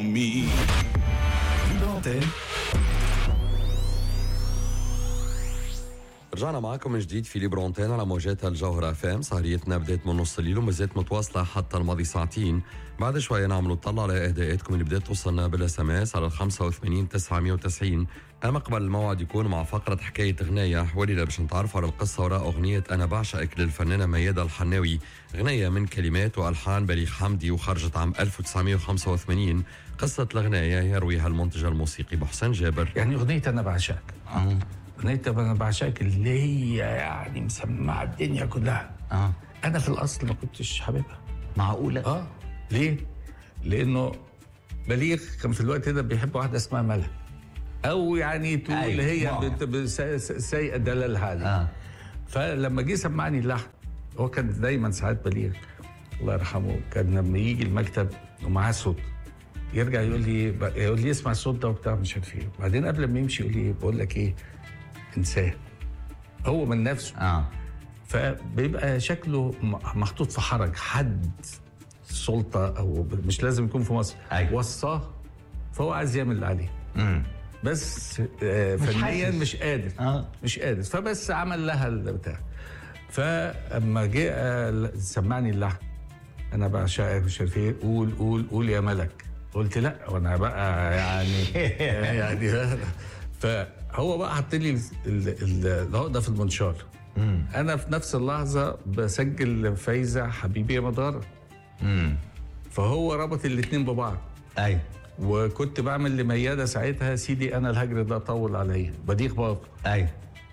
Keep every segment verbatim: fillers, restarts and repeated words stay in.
me. رجعنا معكم من جديد في ليبرونتين على موجات الجوهرة اف ام. سهريتنا بدأت من نص الليل وما زالت متواصلة حتى الماضي ساعتين. بعد شوية نعمل نطلع على اهداءاتكم اللي بدأت توصلنا بالاس ام اس على الخمسة وثمانين تسعمية وتسعين. اما قبل الموعد يكون مع فقرة حكاية غناية وليلة باش نتعرفوا على القصة وراء أغنية أنا بعشقك للفنانة ميادة الحناوي، غناية من كلمات وألحان بليغ حمدي وخرجت عام ألف وتسعمية وخمسة وثمانين. قصة الغناية يرويها المنتج الموسيقي بحسن جابر. يعني أغنية أنا بعشقك اه أغنية أنا بعشقك اللي هي يعني مسمعة الدنيا كلها. اه أنا في الأصل ما كنتش حاببها. معقولة؟ اه ليه؟ لأنه بليغ كان في الوقت ده بيحب واحدة اسمها ملا، أو يعني تقول أيوة. اللي هي واو. بت- بس- س- سيئة دلالها عليه. اه فلما جه سمعني اللحن، هو كان دايما ساعات بليغ الله يرحمه كان لما يجي المكتب ومعاه صوت يرجع يقول لي يقول لي اسمع الصوت ده وبتاع مش عارف ايه، وبعدين قبل ما يمشي يقول لي بقول لك ايه انساه هو من نفسه. اه فبيبقى شكله م- محطوط في حرج، حد سلطه او ب- مش لازم يكون في مصر أيوة. وصاه، فهو عايز يعمل اللي عليه امم بس آه فنيا حاسس. مش قادر اه مش قادر، فبس عمل لها البتاع. فاما جه آه، سمعني اللحن انا بعشقك مش عارف ايه، قول قول قول يا ملك، قلت لا وانا بقى يعني يعني فهو بقى حط لي ال- ال- العقده في المنشار. امم انا في نفس اللحظه بسجل فايزه حبيبي يا مدار، امم فهو ربط الاتنين ببعض. ايوه وكنت بعمل لميادة ساعتها سيدي انا الهجر ده طول عليا بديخ برضه، ايوه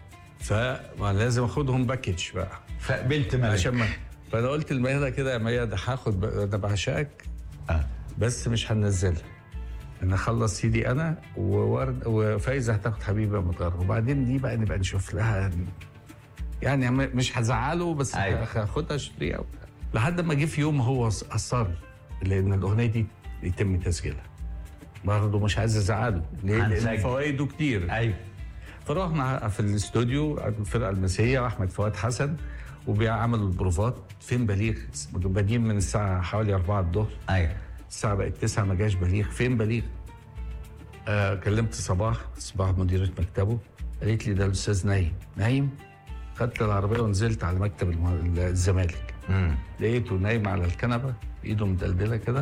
فلازم اخدهم باكج بقى فقبلت ملك عشان ما فانا قلت لميادة كده يا ميادة هاخد ب- انا بعشقك اه بس مش هنزلها، انا اخلص سيدي انا وورد وفايزه هتاخد حبيبي متغر، وبعدين دي بقى نبقى نشوف لها يعني م- مش هزعله بس أيوة. هاخدها اشتريها وبتاع. لحد ما جه في يوم هو أص- اصر لان الاغنيه دي يتم تسجيلها، برضه مش عايز ازعله ليه؟ لان هنسجل. فوائده كتير. ايوه فرحنا في الاستوديو الفرقه المسيحيه واحمد فؤاد حسن وبيعملوا البروفات. فين بليغ؟ بادئين من الساعه حوالي أربعة الظهر، ايوه الساعه بقت تسعة ما جاش بليغ. فين بليغ؟ آه كلمت صباح صباح مديره مكتبه، قالت لي ده الاستاذ نايم. نايم؟ خدت العربيه ونزلت على مكتب الم- الزمالك، امم لقيته نايم على الكنبه ايده مدلدله كده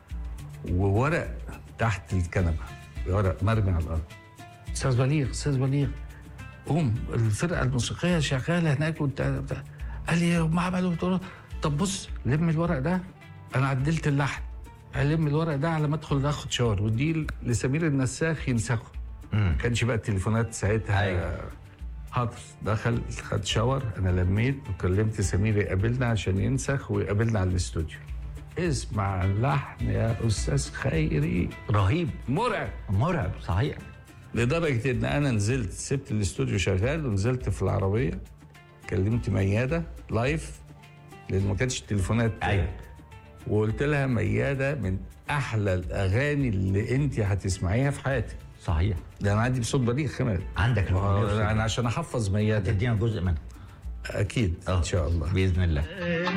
وورق تحت الكنبه، ورق مرمي على الارض. استاذ بليغ استاذ بليغ قوم الفرقه الموسيقيه شغاله هناك وانت بتاع. قال لي هم عملوا، قلت له طب بص لم الورق ده، انا عدلت اللحن، الم الورق ده على ما ادخل اخد شاور ودي لسمير النساخ ينسخه. امم ما كانش بقى التليفونات ساعتها. أيوة. حاضر، دخل خد شاور، انا لميت وكلمت سمير يقابلنا عشان ينسخ ويقابلنا على الاستوديو. اسمع اللحن يا استاذ خيري، رهيب مرعب مرعب صحيح. لدرجه ان انا نزلت سبت الاستوديو شغال ونزلت في العربيه كلمت مياده لايف لان ما كانتش التليفونات. ايوه وقلت لها مياده من احلى الاغاني اللي انت هتسمعيها في حياتك. صحيح ده انا عندي بصوت بليغ كمان. عندك الأغنية آه، انا عشان احفظ مياده تدينا جزء منها اكيد آه. ان شاء الله باذن الله.